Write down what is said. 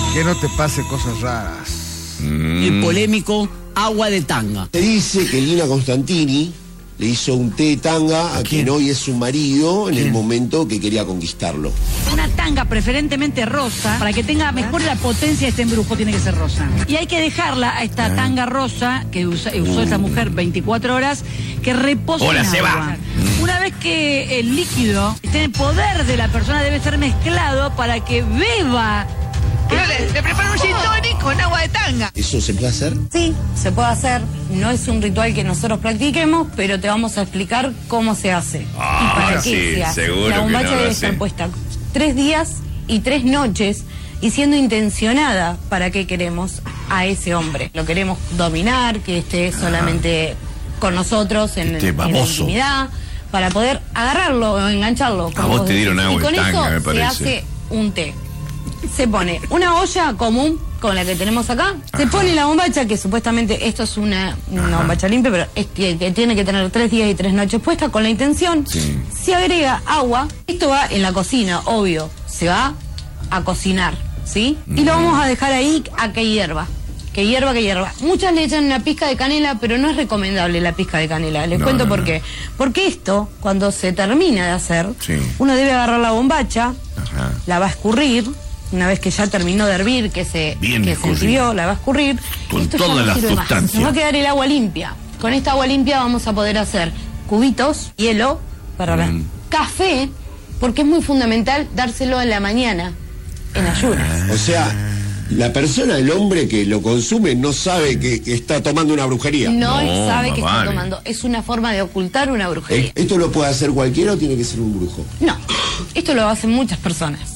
Que no te pase cosas raras. El polémico agua de tanga. Se dice que Lina Constantini le hizo un té de tanga a quien hoy es su marido en el momento que quería conquistarlo. Una tanga preferentemente rosa, para que tenga mejor la potencia de este embrujo, tiene que ser rosa. Y hay que dejarla a esta tanga rosa que usó esta mujer 24 horas, que repose en agua. Una vez que el líquido esté en el poder de la persona, debe ser mezclado para que beba. Pero le preparo un gin tonic con agua de tanga. ¿Eso se puede hacer? Sí, se puede hacer. No es un ritual que nosotros practiquemos, pero te vamos a explicar cómo se hace. Y para qué se hace. La bombacha debe estar puesta 3 días y 3 noches y siendo intencionada para qué queremos a ese hombre. Lo queremos dominar, que esté solamente con nosotros en la intimidad, para poder agarrarlo o engancharlo. A vos te dieron agua de tanga, me parece. Se hace un té. Se pone una olla común con la que tenemos acá, se pone la bombacha, que supuestamente esto es una bombacha limpia, pero que tiene que tener 3 días y 3 noches puesta con la intención. Se agrega agua, esto va en la cocina, obvio, se va a cocinar, ¿sí? Y lo vamos a dejar ahí a que hierva. Que hierva. Muchas le echan una pizca de canela, pero no es recomendable la pizca de canela. Les cuento por qué. Porque esto, cuando se termina de hacer, uno debe agarrar la bombacha, la va a escurrir. Una vez que ya terminó de hervir, que se hirvió, la va a escurrir. Con todas las sustancias. Nos va a quedar el agua limpia. Con esta agua limpia vamos a poder hacer cubitos, hielo, café, porque es muy fundamental dárselo en la mañana, en ayunas. O sea, la persona, el hombre que lo consume, no sabe que está tomando una brujería. No sabe que está tomando. Es una forma de ocultar una brujería. ¿Esto lo puede hacer cualquiera o tiene que ser un brujo? No, esto lo hacen muchas personas.